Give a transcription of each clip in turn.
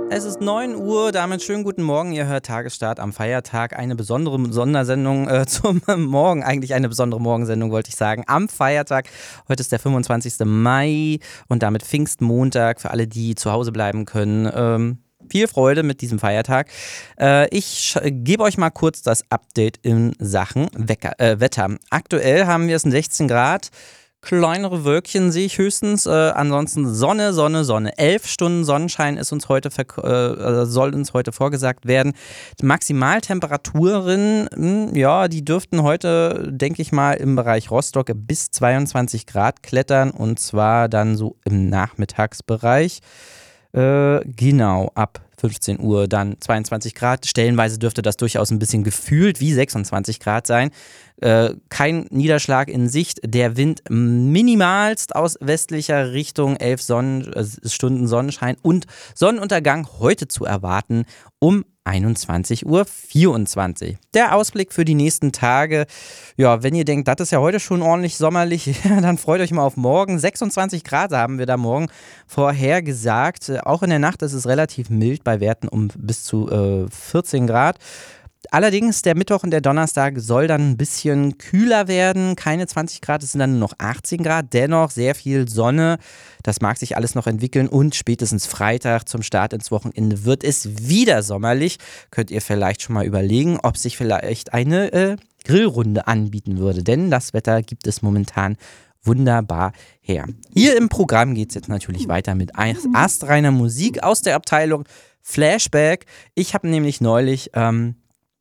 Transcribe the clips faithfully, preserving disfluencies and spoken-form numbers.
Es ist neun Uhr, damit schönen guten Morgen. Ihr hört Tagesstart am Feiertag. Eine besondere Sondersendung äh, zum Morgen. Eigentlich eine besondere Morgensendung, wollte ich sagen. Am Feiertag. Heute ist der fünfundzwanzigster Mai und damit Pfingstmontag für alle, die zu Hause bleiben können. Ähm, viel Freude mit diesem Feiertag. Äh, ich gebe euch mal kurz das Update in Sachen Wecker, äh, Wetter. Aktuell haben wir es in sechzehn Grad. Kleinere Wölkchen sehe ich höchstens. Äh, ansonsten Sonne, Sonne, Sonne. Elf Stunden Sonnenschein ist uns heute verk- äh, soll uns heute vorgesagt werden. Die Maximaltemperaturen, mh, ja, die dürften heute, denke ich mal, im Bereich Rostock bis zweiundzwanzig Grad klettern. Und zwar dann so im Nachmittagsbereich. Äh, genau, ab fünfzehn Uhr dann zweiundzwanzig Grad. Stellenweise dürfte das durchaus ein bisschen gefühlt wie sechsundzwanzig Grad sein. Äh, kein Niederschlag in Sicht. Der Wind minimalst aus westlicher Richtung. elf Sonnen, äh, Stunden Sonnenschein und Sonnenuntergang heute zu erwarten um einundzwanzig Uhr vierundzwanzig. Der Ausblick für die nächsten Tage. Ja, wenn ihr denkt, das ist ja heute schon ordentlich sommerlich, dann freut euch mal auf morgen. sechsundzwanzig Grad haben wir da morgen vorhergesagt. Auch in der Nacht ist es relativ mild bei Werten um bis zu äh, vierzehn Grad. Allerdings, der Mittwoch und der Donnerstag soll dann ein bisschen kühler werden. Keine zwanzig Grad, es sind dann nur noch achtzehn Grad. Dennoch sehr viel Sonne. Das mag sich alles noch entwickeln. Und spätestens Freitag zum Start ins Wochenende wird es wieder sommerlich. Könnt ihr vielleicht schon mal überlegen, ob sich vielleicht eine äh, Grillrunde anbieten würde. Denn das Wetter gibt es momentan wunderbar her. Hier im Programm geht es jetzt natürlich weiter mit astreiner Musik aus der Abteilung Flashback. Ich habe nämlich neulich... Ähm,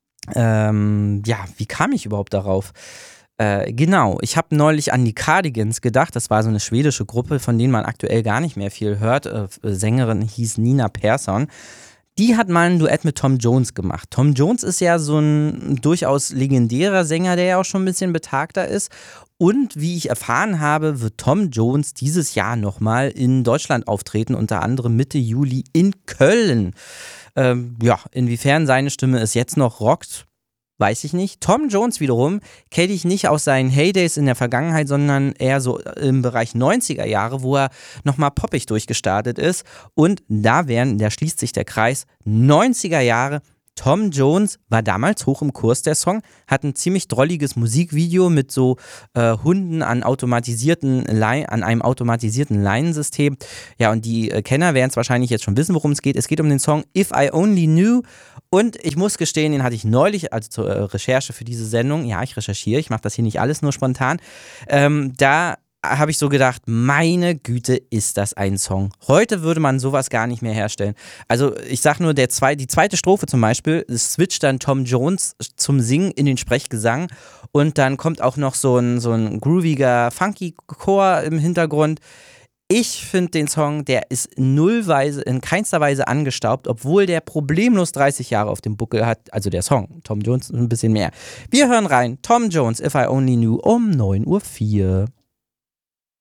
Ähm, ja, wie kam ich überhaupt darauf? Äh, genau, ich habe neulich an die Cardigans gedacht. Das war so eine schwedische Gruppe, von denen man aktuell gar nicht mehr viel hört. Äh, Sängerin hieß Nina Persson. Die hat mal ein Duett mit Tom Jones gemacht. Tom Jones ist ja so ein durchaus legendärer Sänger, der ja auch schon ein bisschen betagter ist. Und wie ich erfahren habe, wird Tom Jones dieses Jahr nochmal in Deutschland auftreten, unter anderem Mitte Juli in Köln. Ähm, ja, inwiefern seine Stimme es jetzt noch rockt, weiß ich nicht. Tom Jones wiederum kenne ich nicht aus seinen Heydays in der Vergangenheit, sondern eher so im Bereich neunziger Jahre, wo er nochmal poppig durchgestartet ist. Und da wären, da schließt sich der Kreis, neunziger Jahre. Tom Jones war damals hoch im Kurs, der Song, hat ein ziemlich drolliges Musikvideo mit so äh, Hunden an automatisierten Lein, an einem automatisierten Leinensystem. Ja, und die äh, Kenner werden es wahrscheinlich jetzt schon wissen, worum es geht. Es geht um den Song If I Only Knew. Und ich muss gestehen, den hatte ich neulich, also zur äh, Recherche für diese Sendung, ja, ich recherchiere, ich mache das hier nicht alles nur spontan, ähm, da habe ich so gedacht, meine Güte, ist das ein Song. Heute würde man sowas gar nicht mehr herstellen. Also ich sag nur, der zwei, die zweite Strophe zum Beispiel, es switcht dann Tom Jones zum Singen in den Sprechgesang und dann kommt auch noch so ein, so ein grooviger, funky Chor im Hintergrund. Ich finde den Song, der ist nullweise, in keinster Weise angestaubt, obwohl der problemlos dreißig Jahre auf dem Buckel hat. Also der Song, Tom Jones ein bisschen mehr. Wir hören rein, Tom Jones, If I Only Knew, um neun Uhr vier.